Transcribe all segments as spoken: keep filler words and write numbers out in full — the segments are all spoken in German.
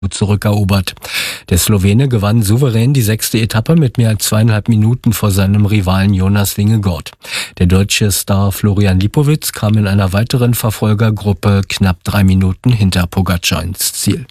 zurückerobert. Der Slowene gewann souverän die sechste Etappe mit mehr als zweieinhalb Minuten vor seinem Rivalen Jonas Vingegaard. Der deutsche Star Florian Lipowitz kam in einer weiteren Verfolgergruppe knapp drei Minuten hinter Pogačar ins Ziel.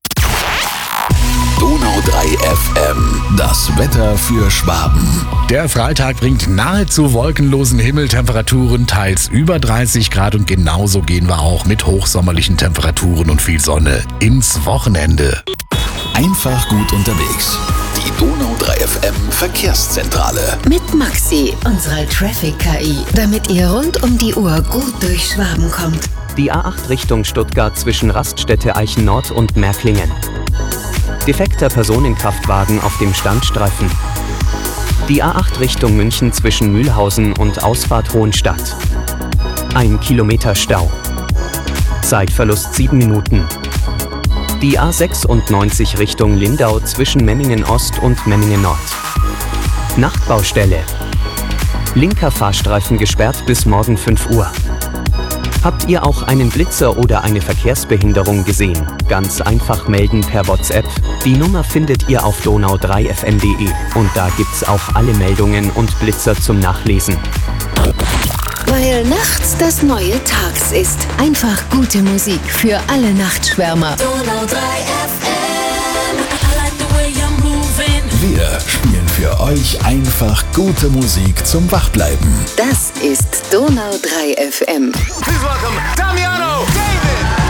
Donau drei F M, das Wetter für Schwaben. Der Freitag bringt nahezu wolkenlosen Himmel, Temperaturen teils über dreißig Grad und genauso gehen wir auch mit hochsommerlichen Temperaturen und viel Sonne ins Wochenende. Einfach gut unterwegs. Die Donau drei F M Verkehrszentrale. Mit Maxi, unserer Traffic-K I, damit ihr rund um die Uhr gut durch Schwaben kommt. Die A acht Richtung Stuttgart zwischen Raststätte Eichen Nord und Märklingen. Defekter Personenkraftwagen auf dem Standstreifen. Die A acht Richtung München zwischen Mühlhausen und Ausfahrt Hohenstadt. Ein Kilometer Stau. Zeitverlust sieben Minuten. Die A sechsundneunzig Richtung Lindau zwischen Memmingen Ost und Memmingen Nord. Nachtbaustelle. Linker Fahrstreifen gesperrt bis morgen fünf Uhr. Habt ihr auch einen Blitzer oder eine Verkehrsbehinderung gesehen? Ganz einfach melden per WhatsApp. Die Nummer findet ihr auf donau drei f m punkt de und da gibt's auch alle Meldungen und Blitzer zum Nachlesen. Weil nachts das neue Tags ist. Einfach gute Musik für alle Nachtschwärmer. Donau drei F M. I like the way you're moving. Wir spielen für euch einfach gute Musik zum Wachbleiben. Das ist Donau drei F M. Please welcome Damiano David.